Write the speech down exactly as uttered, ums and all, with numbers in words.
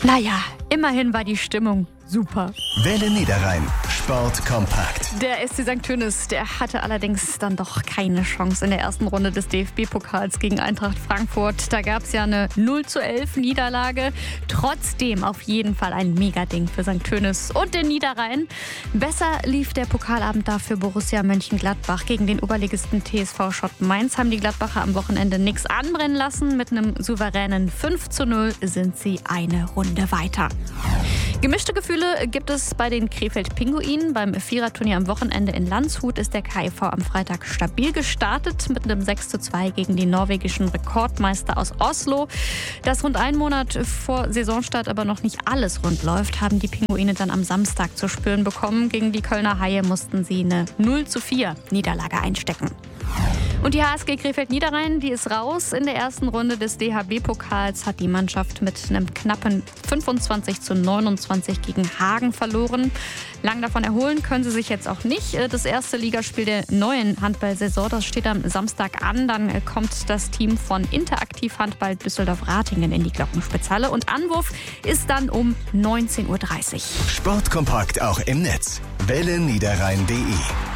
Naja, immerhin war die Stimmung super. Welle Niederrhein, Sport kompakt. Der S C Sankt Tönnies, der hatte allerdings dann doch keine Chance in der ersten Runde des D F B-Pokals gegen Eintracht Frankfurt. Da gab es ja eine null zu elf Niederlage. Trotzdem auf jeden Fall ein Megading für Sankt Tönnies und den Niederrhein. Besser lief der Pokalabend da für Borussia Mönchengladbach. Gegen den Oberligisten T S V Schott Mainz haben die Gladbacher am Wochenende nichts anbrennen lassen. Mit einem souveränen fünf zu null sind sie eine Runde weiter. Gemischte Gefühle gibt es bei den Krefeld-Pinguinen. Beim Viererturnier am Wochenende in Landshut ist der K I V am Freitag stabil gestartet mit einem sechs zu zwei gegen die norwegischen Rekordmeister aus Oslo. Dass rund einen Monat vor Saisonstart aber noch nicht alles rund läuft, haben die Pinguine dann am Samstag zu spüren bekommen. Gegen die Kölner Haie mussten sie eine null zu vier Niederlage einstecken. Und die H S G Krefeld-Niederrhein, die ist raus. In der ersten Runde des D H B-Pokals hat die Mannschaft mit einem knappen fünfundzwanzig zu neunundzwanzig gegen Hagen verloren. Lang davon erholen können sie sich jetzt auch nicht. Das erste Ligaspiel der neuen Handballsaison, das steht am Samstag an. Dann kommt das Team von Interaktiv Handball Düsseldorf-Ratingen in die Glockenspitzhalle. Und Anwurf ist dann um neunzehn Uhr dreißig. Sportkompakt auch im Netz. Welle Niederrhein punkt de